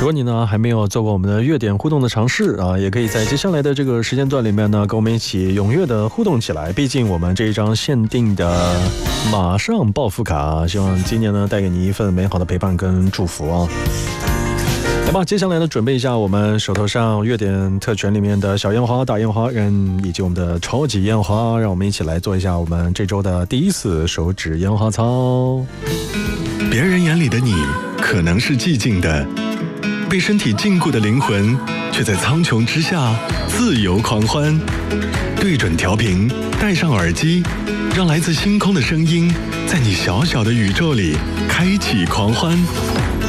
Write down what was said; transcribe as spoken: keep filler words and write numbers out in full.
如果你呢还没有做过我们的月点互动的尝试啊，也可以在接下来的这个时间段里面呢，跟我们一起踊跃的互动起来。毕竟我们这一张限定的马上暴富卡，希望今年呢带给你一份美好的陪伴跟祝福啊。来吧，接下来呢，准备一下我们手头上月点特权里面的小烟花、大烟花，嗯，以及我们的超级烟花，让我们一起来做一下我们这周的第一次手指烟花操。 别人眼里的你可能是寂静的，被身体禁锢的灵魂却在苍穹之下自由狂欢。对准调频，戴上耳机，让来自星空的声音在你小小的宇宙里开启狂欢。